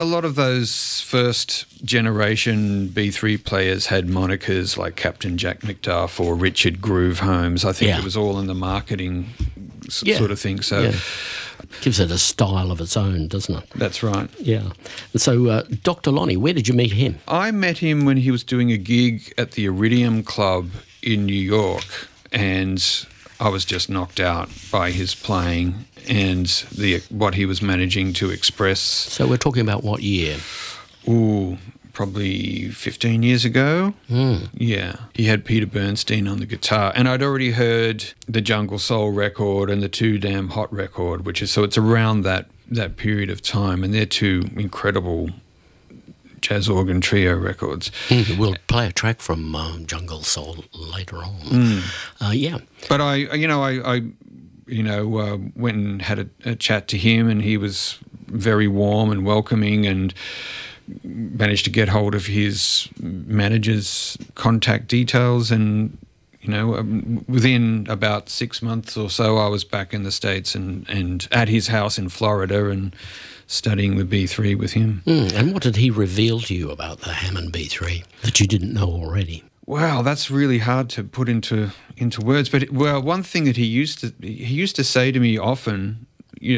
A lot of those first generation B3 players had monikers like Captain Jack McDuff or Richard Groove Holmes. I think it was all in the marketing sort of thing. So gives it a style of its own, doesn't it? That's right. Yeah. And so Dr. Lonnie, where did you meet him? I met him when he was doing a gig at the Iridium Club in New York, and I was just knocked out by his playing and what he was managing to express. So we're talking about what year? Ooh, probably 15 years ago. Yeah. He had Peter Bernstein on the guitar, and I'd already heard the Jungle Soul record and the Too Damn Hot record, so it's around that period of time, and they're two incredible jazz organ trio records. We'll play a track from Jungle Soul later on. But I went and had a chat to him, and he was very warm and welcoming, and managed to get hold of his manager's contact details, and within about 6 months or so I was back in the States and at his house in Florida and studying the B3 with him. And what did he reveal to you about the Hammond B3 that you didn't know already? Wow, that's really hard to put into words. But one thing that he used to say to me often, you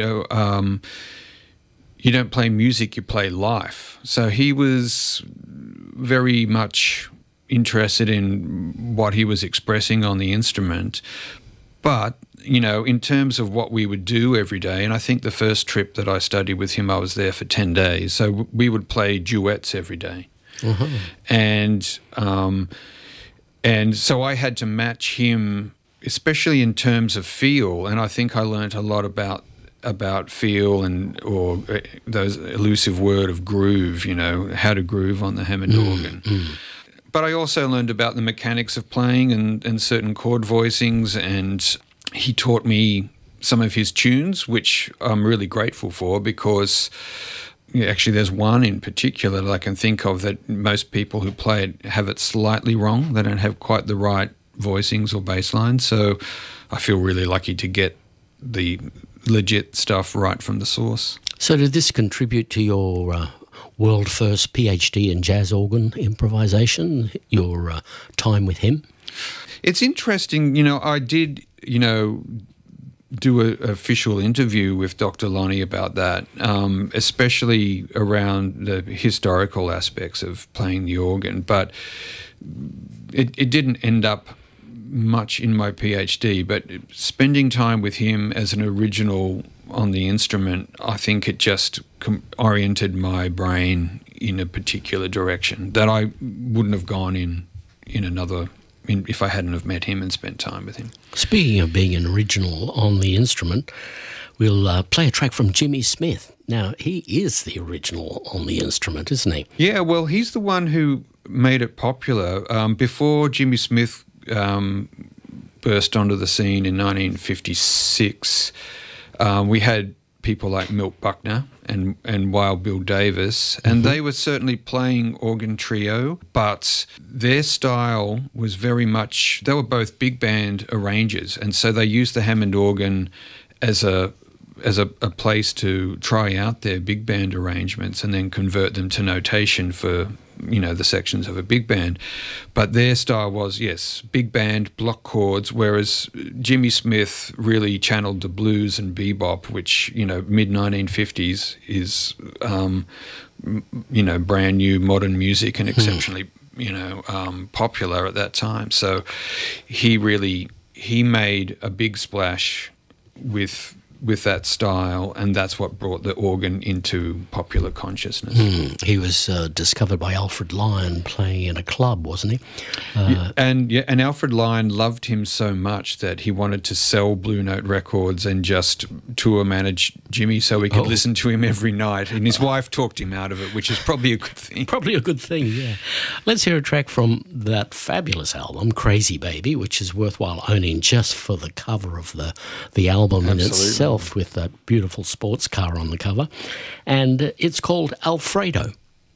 don't play music, you play life. So he was very much interested in what he was expressing on the instrument, but in terms of what we would do every day, and I think the first trip that I studied with him, I was there for 10 days. So we would play duets every day. And so I had to match him, especially in terms of feel. And I think I learnt a lot about feel or those elusive word of groove, how to groove on the Hammond organ. But I also learned about the mechanics of playing and certain chord voicings, and he taught me some of his tunes, which I'm really grateful for, because actually there's one in particular that I can think of that most people who play it have it slightly wrong. They don't have quite the right voicings or bass lines. So I feel really lucky to get the legit stuff right from the source. So did this contribute to your world first PhD in jazz organ improvisation, your time with him? It's interesting, I did, do an official interview with Dr. Lonnie about that, especially around the historical aspects of playing the organ. But it didn't end up much in my PhD, but spending time with him as an original on the instrument, I think it just oriented my brain in a particular direction that I wouldn't have gone in another if I hadn't have met him and spent time with him. Speaking of being an original on the instrument, we'll play a track from Jimmy Smith. Now, he is the original on the instrument, isn't he? Yeah, well, he's the one who made it popular. Before Jimmy Smith burst onto the scene in 1956, we had people like Milt Buckner and Wild Bill Davis, and they were certainly playing organ trio, but their style was very much, they were both big band arrangers, and so they used the Hammond organ as a place to try out their big band arrangements and then convert them to notation for the sections of a big band. But their style was, yes, big band, block chords, whereas Jimmy Smith really channeled the blues and bebop, which, mid-1950s is, brand new modern music and exceptionally, popular at that time. So he made a big splash with that style, and that's what brought the organ into popular consciousness. He was discovered by Alfred Lion playing in a club, wasn't he? And Alfred Lion loved him so much that he wanted to sell Blue Note Records and just tour manage Jimmy so we could listen to him every night. And his wife talked him out of it, which is probably a good thing. Probably a good thing, yeah. Let's hear a track from that fabulous album, Crazy Baby, which is worthwhile owning just for the cover of the album in itself, with that beautiful sports car on the cover. And it's called Alfredo.